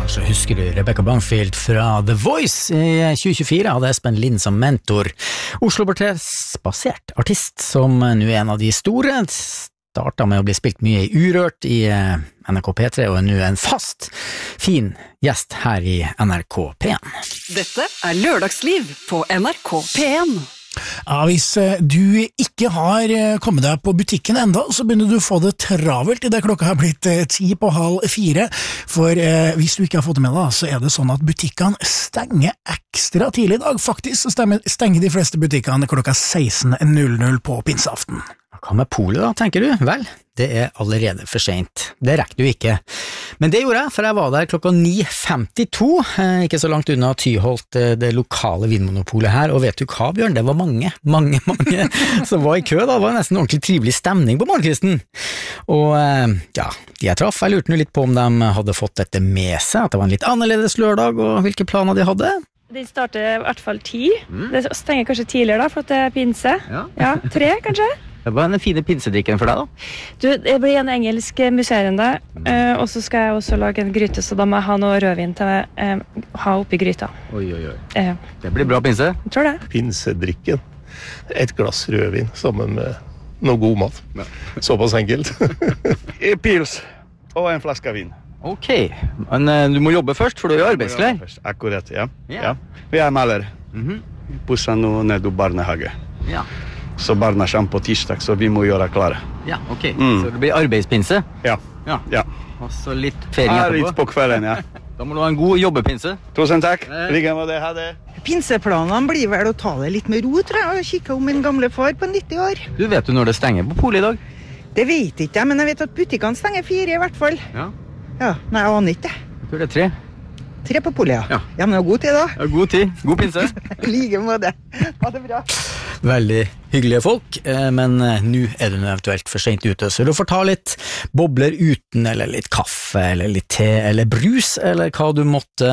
Kanskje husker du Rebecca Bangfield fra The Voice. I 2024 hadde Espen Lind som mentor. Oslo-basert artist som nå er en av de store. Startet med å bli spilt mye i Urørt i NRK P3 og er nå en fast, fin gjest her i NRK P1. Dette er Lørdagsliv på NRK P1. Ja, hvis du ikke har kommet deg på butikken enda, så begynner du å få det travelt i det klokka har blitt 3:30, for hvis du ikke har fått det med deg, så er det sånn at butikkene stenger ekstra tidlig i dag. Faktisk så stenger de fleste butikkene klokka 16:00 på pinseaften. Hva med polet da, tenker du? Vel, det er allerede for sent. Det rekker du ikke. Men det gjorde jeg, for jeg var der klokka 9:52, ikke så langt unna Tyholt, det lokale vinmonopolet her, og vet du hva, Bjørn? Det var mange som var i kø da, det var nesten ordentlig trivelig stemning på morgenkvisten. Og ja, de jeg traff, jeg lurte nå litt på om de hadde fått dette med seg, at det var en litt annerledes lørdag, og hvilke planer de hadde. De starter i hvert fall 10. Det stenger kanskje tidligere da, for at det er pinse. Ja, 3 kanskje. Hva er den fine pinsedrikken for deg da? Du, det blir en engelsk musserende, og så skal jeg også lage en gryte, så da må jeg ha noe rødvin til å ha oppi gryta. Oi. Det blir bra pinse. Jeg tror det. Pinsedrikken. Et glass rødvin sammen med noe god mat. Ja. Såpass enkelt. Pils og en flaske vin. Ok, men du må jobbe først, for du er arbeidsklær. Akkurat, ja. Vi er maler. Pusser nå ned i barnehage. Ja. Så barna kommer på tirsdag, så vi må gjøre klare. Ja, ok. Så det blir arbeidspinse? Ja. Og så litt ferie etterpå? Litt på kvelden, ja. Da må du ha en god jobbepinse. Tusen takk. Like med det, ha det. Pinseplanene blir vel å ta det litt med ro, tror jeg, og kikke om min gamle far på 90 år. Du vet jo når det stenger på polet i dag? Det vet ikke jeg, men jeg vet at butikkene stenger 4 i hvert fall. Ja. Nei, jeg aner ikke det. Jeg tror det er 3. 3 på polet, ja. Ja, men det er god tid da. Ja, god tid. God pinse. Like med det. Ha det bra. Veldig hyggelige folk, men nå er det eventuelt for sent ute, så du får ta litt bobler uten, eller litt kaffe, eller litt te, eller brus, eller hva du måtte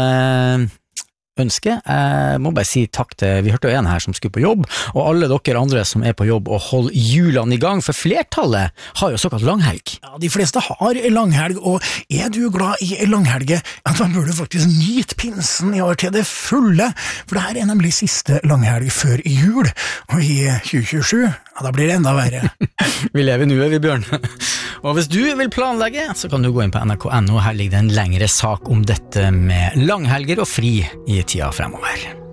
ønske. Jeg må bare si takk til, vi hørte jo en her som skulle på jobb, og alle dere andre som er på jobb og holder hjulene i gang, for flertallet har jo såkalt langhelg. Ja, de fleste har langhelg, og er du glad i langhelge, ja, da burde du faktisk nyte pinsen i år til det fulle, for det her er nemlig siste langhelg før jul, og i 2027, ja, da blir det enda verre. Vi lever nå, vi Bjørn. Og hvis du vil planlegge, så kan du gå inn på nrk.no, her ligger det en lengre sak om dette med langhelger og fri i tida fremover.